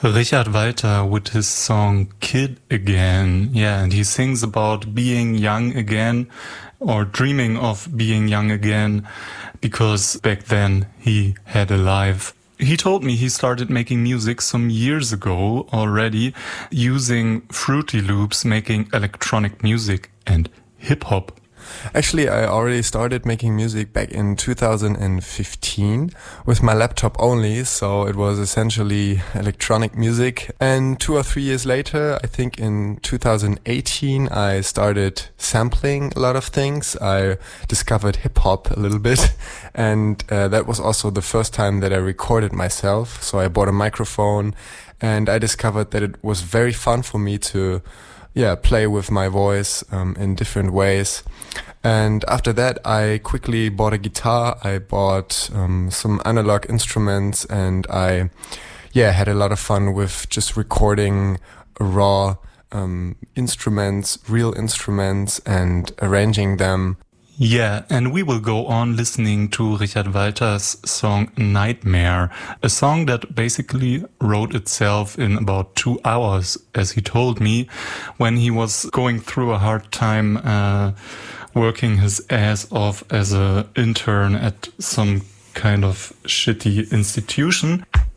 Richard Walter with his song Kid Again. Yeah, and he sings about being young again or dreaming of being young again because back then he had a life. He told me he started making music some years ago already using Fruity Loops, making electronic music and hip-hop. Actually, I already started making music back in 2015 with my laptop only, so it was essentially electronic music. And 2 or 3 years later, I think in 2018, I started sampling a lot of things. I discovered hip-hop a little bit, and that was also the first time that I recorded myself. So I bought a microphone, and I discovered that it was very fun for me to play with my voice in different ways. And after that, I quickly bought a guitar. I bought some analog instruments, and I had a lot of fun with just recording raw instruments, real instruments, and arranging them. Yeah, and we will go on listening to Richard Walter's song Nightmare, a song that basically wrote itself in about 2 hours, as he told me, when he was going through a hard time working his ass off as an intern at some kind of shitty institution.